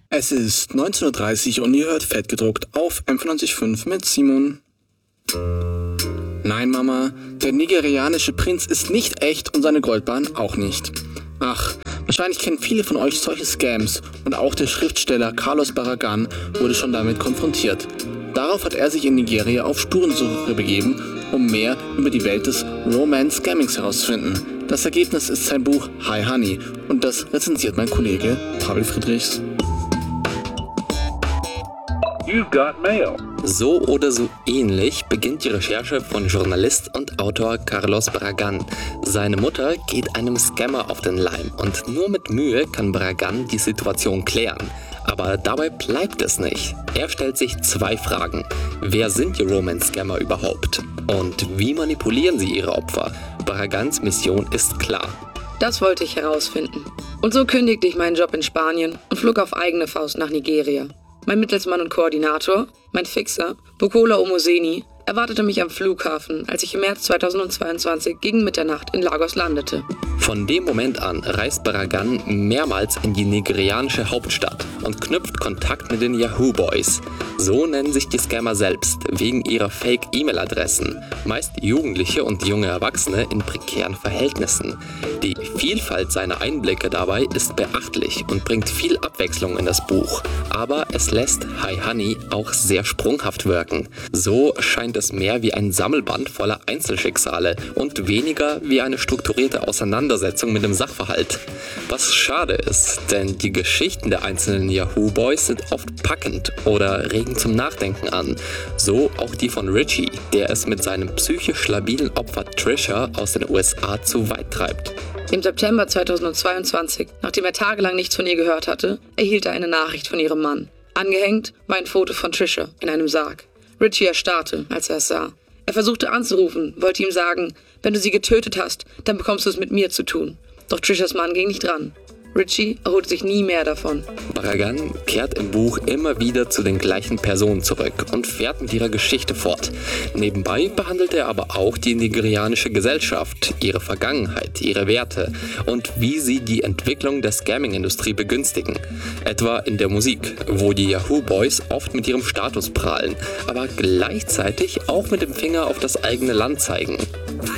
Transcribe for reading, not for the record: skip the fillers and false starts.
Es ist 19:30 Uhr und ihr hört Fettgedruckt auf M95.5 mit Simon. Nein, Mama, der nigerianische Prinz ist nicht echt und seine Goldbahn auch nicht. Ach, wahrscheinlich kennen viele von euch solche Scams und auch der Schriftsteller Carlos Barragan wurde schon damit konfrontiert. Darauf hat er sich in Nigeria auf Spurensuche begeben, um mehr über die Welt des Romance-Scammings herauszufinden. Das Ergebnis ist sein Buch Hi Honey und das rezensiert mein Kollege Pavel Friedrichs. You've got mail. So oder so ähnlich beginnt die Recherche von Journalist und Autor Carlos Barragan. Seine Mutter geht einem Scammer auf den Leim und nur mit Mühe kann Barragan die Situation klären. Aber dabei bleibt es nicht. Er stellt sich 2 Fragen. Wer sind die Romance-Scammer überhaupt? Und wie manipulieren sie ihre Opfer? Barragans Mission ist klar. Das wollte ich herausfinden. Und so kündigte ich meinen Job in Spanien und flog auf eigene Faust nach Nigeria. Mein Mittelsmann und Koordinator, mein Fixer, Bukola Omoseni, erwartete mich am Flughafen, als ich im März 2022 gegen Mitternacht in Lagos landete. Von dem Moment an reist Barragan mehrmals in die nigerianische Hauptstadt und knüpft Kontakt mit den Yahoo Boys. So nennen sich die Scammer selbst, wegen ihrer Fake-E-Mail-Adressen, meist Jugendliche und junge Erwachsene in prekären Verhältnissen. Die Vielfalt seiner Einblicke dabei ist beachtlich und bringt viel Abwechslung in das Buch. Aber es lässt Hi Honey auch sehr sprunghaft wirken. So scheint es mehr wie ein Sammelband voller Einzelschicksale und weniger wie eine strukturierte Auseinandersetzung mit dem Sachverhalt. Was schade ist, denn die Geschichten der einzelnen Yahoo Boys sind oft packend oder regen zum Nachdenken an. So auch die von Richie, der es mit seinem psychisch labilen Opfer Trisha aus den USA zu weit treibt. Im September 2022, nachdem er tagelang nichts von ihr gehört hatte, erhielt er eine Nachricht von ihrem Mann. Angehängt war ein Foto von Trisha in einem Sarg. Richie erstarrte, als er es sah. Er versuchte anzurufen, wollte ihm sagen, wenn du sie getötet hast, dann bekommst du es mit mir zu tun. Doch Trishas Mann ging nicht ran. Richie erholte sich nie mehr davon. Barragan kehrt im Buch immer wieder zu den gleichen Personen zurück und fährt mit ihrer Geschichte fort. Nebenbei behandelt er aber auch die nigerianische Gesellschaft, ihre Vergangenheit, ihre Werte und wie sie die Entwicklung der Scamming-Industrie begünstigen. Etwa in der Musik, wo die Yahoo Boys oft mit ihrem Status prahlen, aber gleichzeitig auch mit dem Finger auf das eigene Land zeigen.